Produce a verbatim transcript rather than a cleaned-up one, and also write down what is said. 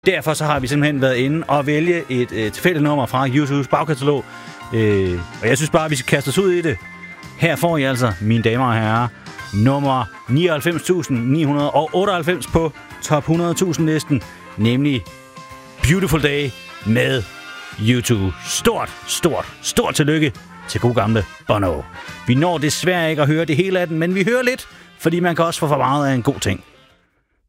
Derfor så har vi simpelthen været inde og vælge et øh, tilfældigt nummer fra YouTubes bagkatalog. Øh, og jeg synes bare, at vi skal kaste os ud i det. Her får I altså, mine damer og herrer, nummer nioghalvfems tusind ni hundrede otteoghalvfems på top hundrede tusind listen, nemlig Beautiful Day med YouTube. Stort, stort, stort tillykke til god gamle Bono. Vi når desværre ikke at høre det hele af den, men vi hører lidt, fordi man kan også få for meget af en god ting.